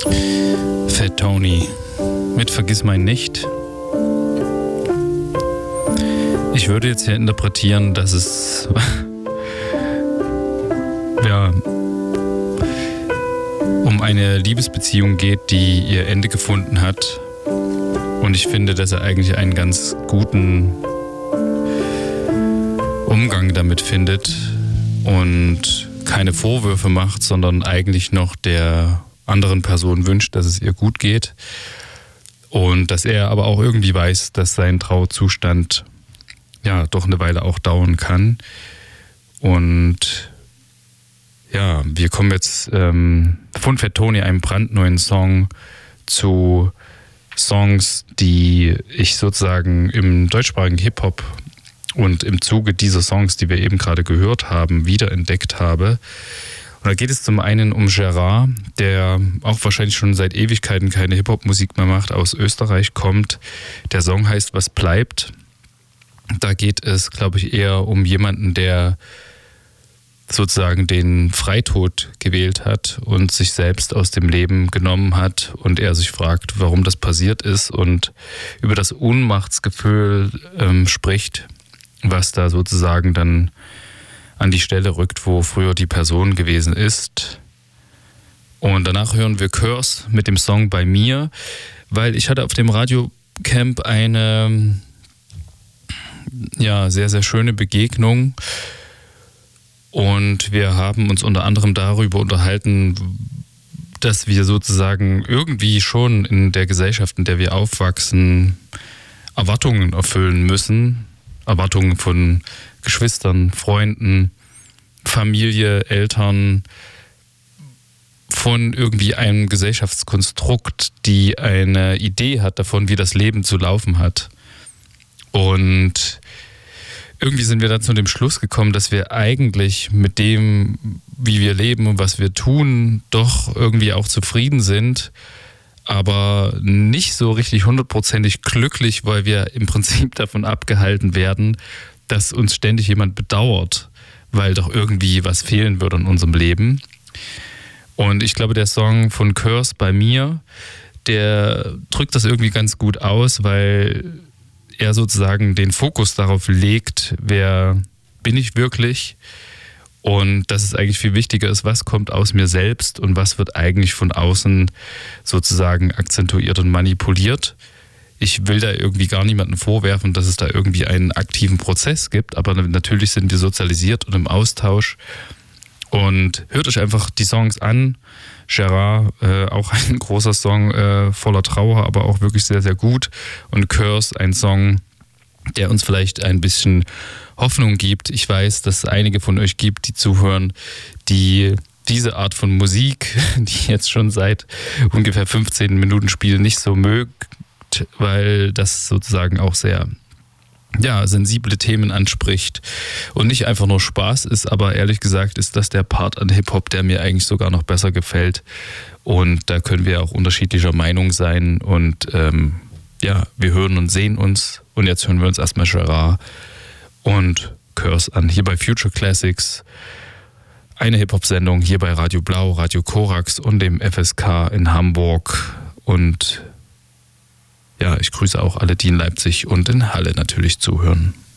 Fat Tony mit Vergiss mein nicht. Ich würde jetzt hier interpretieren, dass es ja um eine Liebesbeziehung geht, die ihr Ende gefunden hat. Und ich finde, dass er eigentlich einen ganz guten Umgang damit findet und keine Vorwürfe macht, sondern eigentlich noch der anderen Person wünscht, dass es ihr gut geht. Und dass er aber auch irgendwie weiß, dass sein Trauerzustand ja doch eine Weile auch dauern kann. Und ja, wir kommen jetzt von Fat Tony, einem brandneuen Song, zu Songs, die ich sozusagen im deutschsprachigen Hip-Hop und im Zuge dieser Songs, die wir eben gerade gehört haben, wiederentdeckt habe. Und da geht es zum einen um Gerard, der auch wahrscheinlich schon seit Ewigkeiten keine Hip-Hop-Musik mehr macht, aus Österreich kommt. Der Song heißt Was bleibt? Da geht es, glaube ich, eher um jemanden, der sozusagen den Freitod gewählt hat und sich selbst aus dem Leben genommen hat und er sich fragt, warum das passiert ist und über das Ohnmachtsgefühl spricht, was da sozusagen dann an die Stelle rückt, wo früher die Person gewesen ist. Und danach hören wir Curse mit dem Song Bei mir, weil ich hatte auf dem Radiocamp eine sehr, sehr schöne Begegnung und wir haben uns unter anderem darüber unterhalten, dass wir sozusagen irgendwie schon in der Gesellschaft, in der wir aufwachsen, Erwartungen erfüllen müssen. Erwartungen von Geschwistern, Freunden, Familie, Eltern, von irgendwie einem Gesellschaftskonstrukt, die eine Idee hat davon, wie das Leben zu laufen hat. Und irgendwie sind wir dann zu dem Schluss gekommen, dass wir eigentlich mit dem, wie wir leben und was wir tun, doch irgendwie auch zufrieden sind, aber nicht so richtig 100%ig glücklich, weil wir im Prinzip davon abgehalten werden, dass uns ständig jemand bedauert, weil doch irgendwie was fehlen würde in unserem Leben. Und ich glaube, der Song von Curse Bei mir, der drückt das irgendwie ganz gut aus, weil er sozusagen den Fokus darauf legt, wer bin ich wirklich und dass es eigentlich viel wichtiger ist, was kommt aus mir selbst und was wird eigentlich von außen sozusagen akzentuiert und manipuliert. Ich will da irgendwie gar niemandem vorwerfen, dass es da irgendwie einen aktiven Prozess gibt, aber natürlich sind wir sozialisiert und im Austausch. Und hört euch einfach die Songs an. Gerard, auch ein großer Song voller Trauer, aber auch wirklich sehr, sehr gut. Und Curse, ein Song, der uns vielleicht ein bisschen Hoffnung gibt. Ich weiß, dass es einige von euch gibt, die zuhören, die diese Art von Musik, die jetzt schon seit ungefähr 15 Minuten spielen, nicht so mögt, weil das sozusagen auch sehr sensible Themen anspricht und nicht einfach nur Spaß ist, aber ehrlich gesagt ist das der Part an Hip-Hop, der mir eigentlich sogar noch besser gefällt und da können wir auch unterschiedlicher Meinung sein und wir hören und sehen uns und jetzt hören wir uns erstmal Gerard und Curse an, hier bei Future Classics, eine Hip-Hop-Sendung hier bei Radio Blau, Radio Korax und dem FSK in Hamburg und ich grüße auch alle, die in Leipzig und in Halle natürlich zuhören.